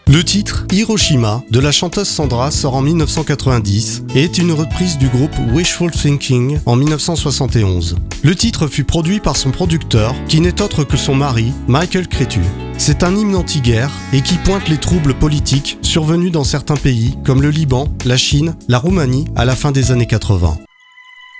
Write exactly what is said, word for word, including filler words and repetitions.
Le titre Hiroshima de la chanteuse Sandra sort en dix-neuf cent quatre-vingt-dix et est une reprise du groupe Wishful Thinking en dix-neuf cent soixante et onze. Le titre fut produit par son producteur, qui n'est autre que son mari, Michael Cretu. C'est un hymne anti-guerre et qui pointe les troubles politiques survenus dans certains pays comme le Liban, la Chine, la Roumanie à la fin des années quatre-vingts.